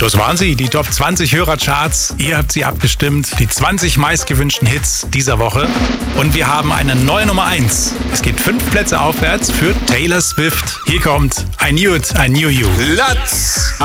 Das waren sie, die Top 20 Hörercharts. Ihr habt sie abgestimmt. Die 20 meistgewünschten Hits dieser Woche. Und wir haben eine neue Nummer 1. Es geht 5 Plätze aufwärts für Taylor Swift. Hier kommt I Knew It, I Knew You. Platz